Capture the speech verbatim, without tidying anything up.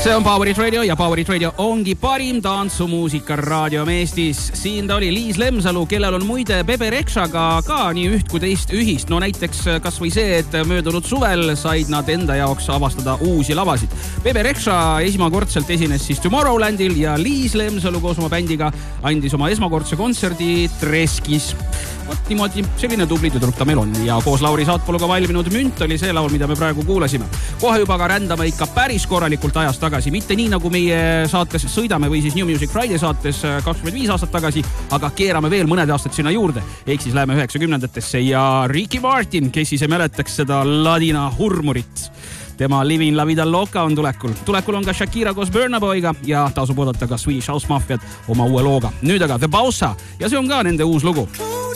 See on Powerit Radio ja Powerit Radio ongi parim tantsumuusika raadiom Eestis. Siin ta oli Liis Lemsalu, kellel on muide Bebe Rexhaga ka nii üht kui teist ühist. No näiteks kas või see, et möödunud suvel said nad enda jaoks avastada uusi lavasid. Bebe Rexha esmakordselt esines siis Tomorrowlandil ja Liis Lemsalu koos oma bändiga andis oma esmakordse kontserdi Treskis. Vot niimoodi, selline tubli tüdruk ta meil on ja koos Lauri Saatpoluga valminud Münt oli see laul, mida me praegu kuulasime. Kohe juba ka rändame ikka päris korralikult ajast tagasi, mitte nii nagu meie saates Sõidame või siis New Music Friday saates kakskümmend viis aastat tagasi, aga keerame veel mõned aastad sinna juurde. Ehk siis läheme üheksakümnendatesse ja Ricky Martin, kes siis ei mäletaks seda ladina hurmurit. Tema Living La Vida Loca on tulekul. Tulekul on ka Shakira koos Burna Boyga ja tasub oodata ka Swedish House Mafiat oma uue looga. Nüüd aga The Bossa ja see on ka nende uus lugu.